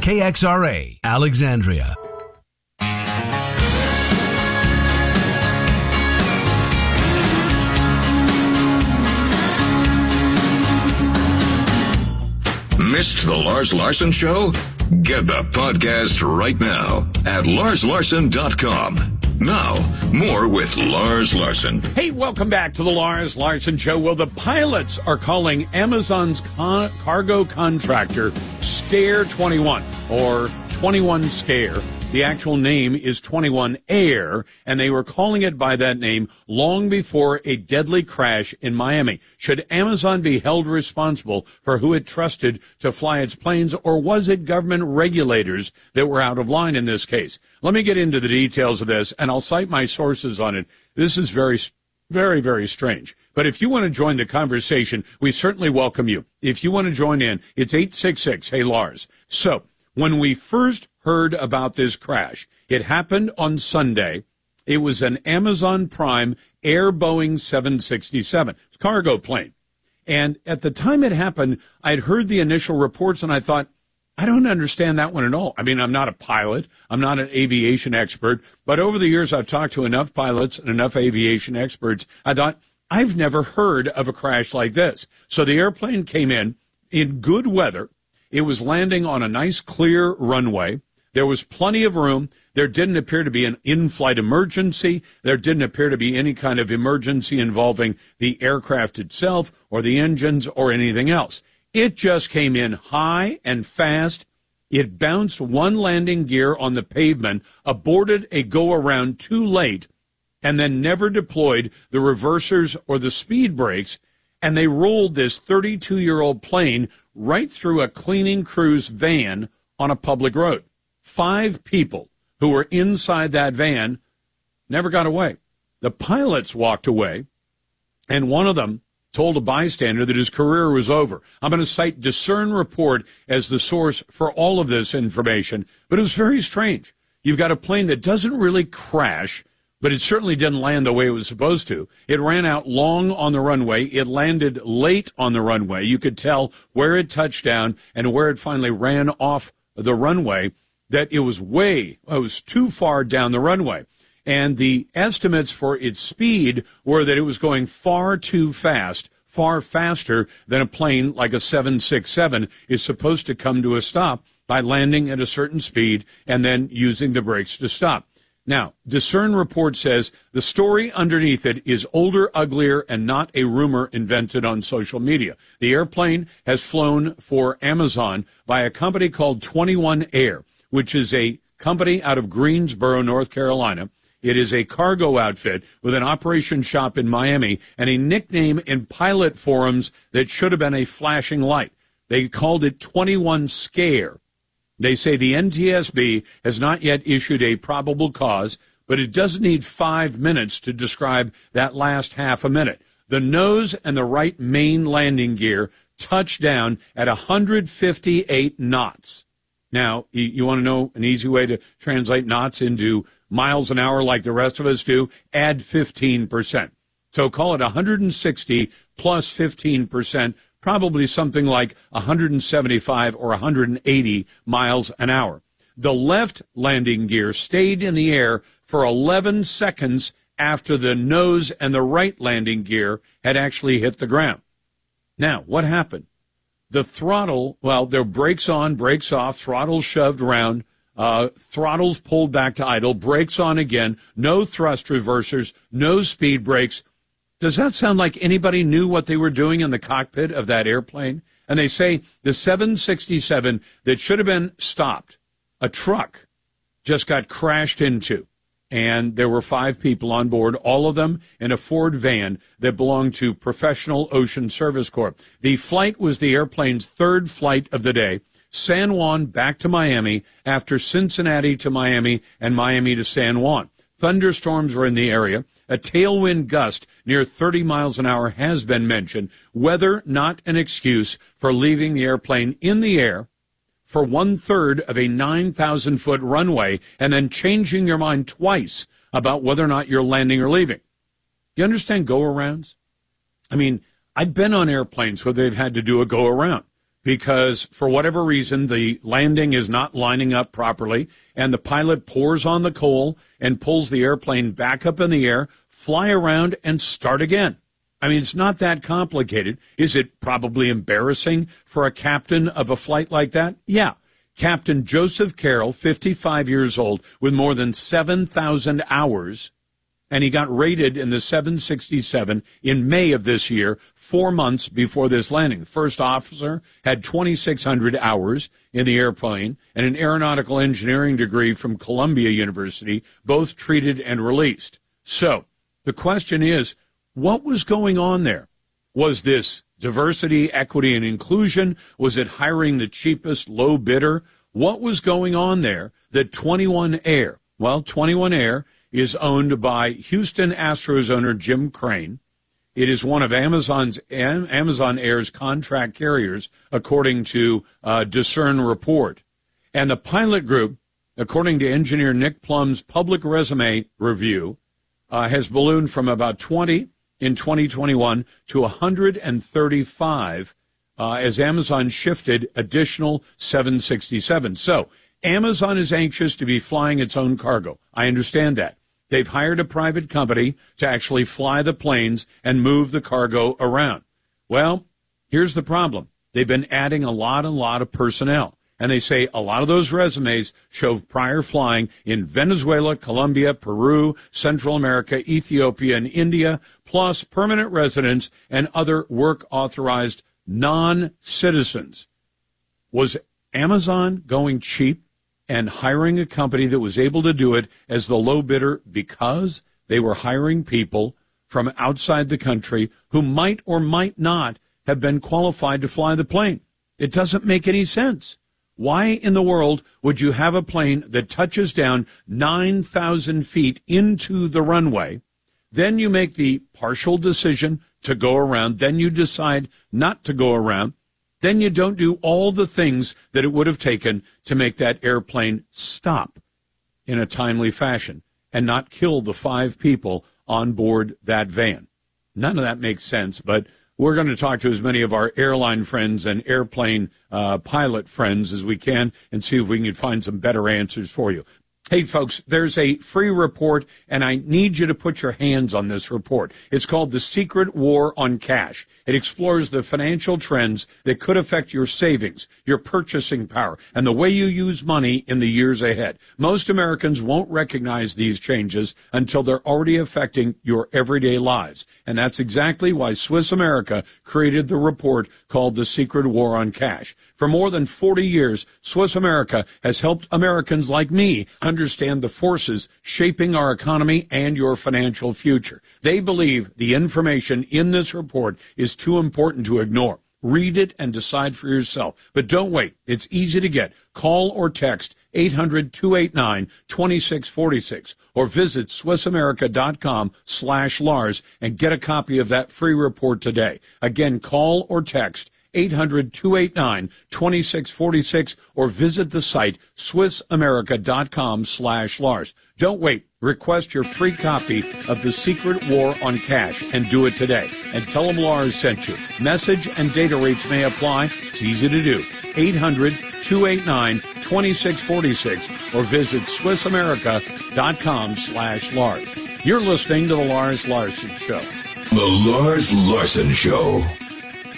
KXRA, Alexandria. Missed the Lars Larson Show? Get the podcast right now at larslarson.com. Now, more with Lars Larson. Hey, welcome back to the Lars Larson Show. Well, the pilots are calling Amazon's cargo contractor Scare 21, or 21 Scare. The actual name is 21 Air, and they were calling it by that name long before a deadly crash in Miami. Should Amazon be held responsible for who it trusted to fly its planes, or was it government regulators that were out of line in this case? Let me get into the details of this, and I'll cite my sources on it. This is very, very strange. But if you want to join the conversation, we certainly welcome you. If you want to join in, it's 866 Hey Lars. So, when we first heard about this crash, it happened on Sunday. It was an Amazon Prime Air Boeing 767 cargo plane. And at the time it happened, I'd heard the initial reports and I thought, I don't understand that one at all. I mean, I'm not a pilot. I'm not an aviation expert. But over the years, I've talked to enough pilots and enough aviation experts. I thought, I've never heard of a crash like this. So the airplane came in good weather. It was landing on a nice, clear runway. There was plenty of room. There didn't appear to be an in-flight emergency. There didn't appear to be any kind of emergency involving the aircraft itself or the engines or anything else. It just came in high and fast. It bounced one landing gear on the pavement, aborted a go-around too late, and then never deployed the reversers or the speed brakes, and they rolled this 32-year-old plane right through a cleaning crew's van on a public road. 5 people who were inside that van never got away. The pilots walked away, and one of them told a bystander that his career was over. I'm going to cite Discern Report as the source for all of this information, but it was very strange. You've got a plane that doesn't really crash, but it certainly didn't land the way it was supposed to. It ran out long on the runway. It landed late on the runway. You could tell where it touched down and where it finally ran off the runway that it was too far down the runway. And the estimates for its speed were that it was going far too fast, far faster than a plane like a 767 is supposed to come to a stop by landing at a certain speed and then using the brakes to stop. Now, Discern Report says the story underneath it is older, uglier, and not a rumor invented on social media. The airplane has flown for Amazon by a company called 21 Air, which is a company out of Greensboro, North Carolina. It is a cargo outfit with an operation shop in Miami and a nickname in pilot forums that should have been a flashing light. They called it 21 Scare. They say the NTSB has not yet issued a probable cause, but it doesn't need 5 minutes to describe that last half a minute. The nose and the right main landing gear touched down at 158 knots. Now, you want to know an easy way to translate knots into miles an hour like the rest of us do? Add 15%. So call it 160 plus 15%. Probably something like 175 or 180 miles an hour. The left landing gear stayed in the air for 11 seconds after the nose and the right landing gear had actually hit the ground. Now, what happened? The throttle, well, there brakes on, brakes off, throttles shoved around, throttles pulled back to idle, brakes on again, no thrust reversers, no speed brakes. Does that sound like anybody knew what they were doing in the cockpit of that airplane? And they say the 767 that should have been stopped, a truck, just got crashed into. And there were 5 people on board, all of them in a Ford van that belonged to Professional Ocean Service Corp. The flight was the airplane's 3rd flight of the day, San Juan back to Miami after Cincinnati to Miami and Miami to San Juan. Thunderstorms were in the area. A tailwind gust near 30 miles an hour has been mentioned. Weather not an excuse for leaving the airplane in the air for 1/3 of a 9,000-foot runway and then changing your mind twice about whether or not you're landing or leaving. You understand go-arounds? I mean, I've been on airplanes where they've had to do a go-around because for whatever reason, the landing is not lining up properly, and the pilot pours on the coal and pulls the airplane back up in the air, fly around, and start again. I mean, it's not that complicated. Is it probably embarrassing for a captain of a flight like that? Yeah. Captain Joseph Carroll, 55 years old, with more than 7,000 hours, and he got rated in the 767 in May of this year, 4 months before this landing. The first officer had 2,600 hours in the airplane and an aeronautical engineering degree from Columbia University, both treated and released. So the question is, what was going on there? Was this diversity, equity, and inclusion? Was it hiring the cheapest low bidder? What was going on there that 21 Air, well, 21 Air is owned by Houston Astros owner Jim Crane. It is one of Amazon Air's contract carriers, according to Discern Report. And the pilot group, according to engineer Nick Plum's public resume review, has ballooned from about 20 in 2021 to 135 as Amazon shifted additional 767. So Amazon is anxious to be flying its own cargo. I understand that. They've hired a private company to actually fly the planes and move the cargo around. Well, here's the problem. They've been adding a lot of personnel. And they say a lot of those resumes show prior flying in Venezuela, Colombia, Peru, Central America, Ethiopia, and India, plus permanent residents and other work-authorized non-citizens. Was Amazon going cheap and hiring a company that was able to do it as the low bidder because they were hiring people from outside the country who might or might not have been qualified to fly the plane? It doesn't make any sense. Why in the world would you have a plane that touches down 9,000 feet into the runway, then you make the partial decision to go around, then you decide not to go around, then you don't do all the things that it would have taken to make that airplane stop in a timely fashion and not kill the 5 people on board that van? None of that makes sense, but we're going to talk to as many of our airline friends and airplane pilot friends as we can and see if we can find some better answers for you. Hey, folks, there's a free report, and I need you to put your hands on this report. It's called The Secret War on Cash. It explores the financial trends that could affect your savings, your purchasing power, and the way you use money in the years ahead. Most Americans won't recognize these changes until they're already affecting your everyday lives. And that's exactly why Swiss America created the report called The Secret War on Cash. For more than 40 years, Swiss America has helped Americans like me understand the forces shaping our economy and your financial future. They believe the information in this report is too important to ignore. Read it and decide for yourself. But don't wait. It's easy to get. Call or text 800-289-2646 or visit SwissAmerica.com/Lars and get a copy of that free report today. Again, call or text 800-289-2646 or visit the site SwissAmerica.com/Lars. Don't wait. Request your free copy of The Secret War on Cash and do it today. And tell them Lars sent you. Message and data rates may apply. It's easy to do. 800-289-2646 or visit SwissAmerica.com/Lars. You're listening to The Lars Larson Show. The Lars Larson Show.